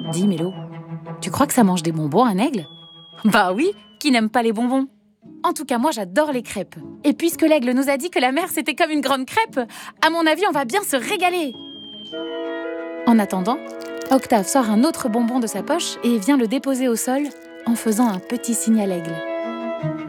Dis Mélo, tu crois que ça mange des bonbons un aigle? Bah oui, qui n'aime pas les bonbons? En tout cas, moi j'adore les crêpes. Et puisque l'aigle nous a dit que la mer c'était comme une grande crêpe, à mon avis on va bien se régaler. En attendant, Octave sort un autre bonbon de sa poche et vient le déposer au sol en faisant un petit signe à l'aigle.